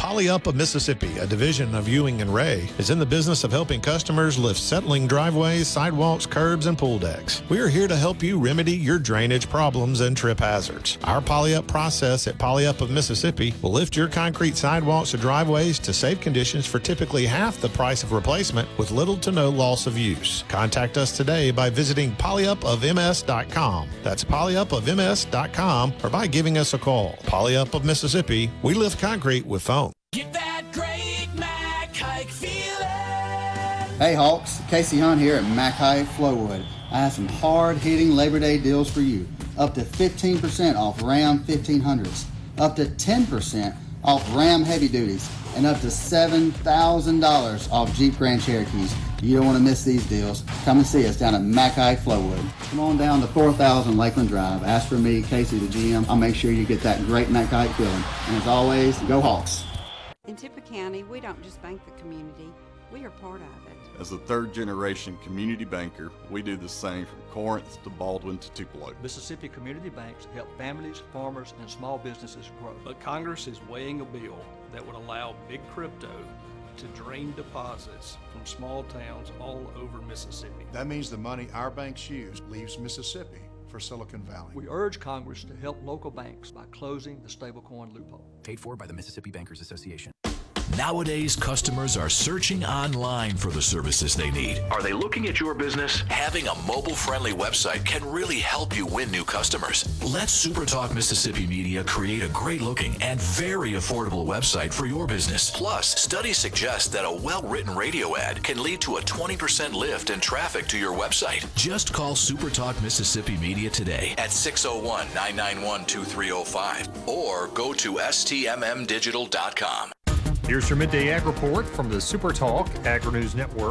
Poly-Up of Mississippi, a division of Ewing and Ray, is in the business of helping customers lift settling driveways, sidewalks, curbs, and pool decks. We are here to help you remedy your drainage problems and trip hazards. Our Poly-Up process at Poly-Up of Mississippi will lift your concrete sidewalks or driveways to safe conditions for typically half the price of replacement with little to no loss of use. Contact us today by visiting polyupofms.com. That's polyupofms.com, or by giving us a call. Poly-Up of Mississippi, we lift concrete with foam. Get that great Mac Hike feeling. Hey Hawks, Casey Hunt here at Mac High Flowwood. I have some hard-hitting Labor Day deals for you. Up to 15% off Ram 1500s, up to 10% off Ram Heavy Duties, and up to $7,000 off Jeep Grand Cherokees. You don't want to miss these deals. Come and see us down at Mac High Flowwood. Come on down to 4000 Lakeland Drive. Ask for me, Casey, the GM. I'll make sure you get that great Mac High feeling. And as always, go Hawks. In Tippah County, we don't just bank the community, we are part of it. As a third-generation community banker, we do the same from Corinth to Baldwin to Tupelo. Mississippi community banks help families, farmers, and small businesses grow. But Congress is weighing a bill that would allow big crypto to drain deposits from small towns all over Mississippi. That means the money our banks use leaves Mississippi for Silicon Valley. We urge Congress to help local banks by closing the stablecoin loophole. Paid for by the Mississippi Bankers Association. Nowadays, customers are searching online for the services they need. Are they looking at your business? Having a mobile-friendly website can really help you win new customers. Let SuperTalk Mississippi Media create a great-looking and very affordable website for your business. Plus, studies suggest that a well-written radio ad can lead to a 20% lift in traffic to your website. Just call SuperTalk Mississippi Media today at 601-991-2305 or go to stmmdigital.com. Here's your Midday Ag Report from the Super Talk Agri-News Network.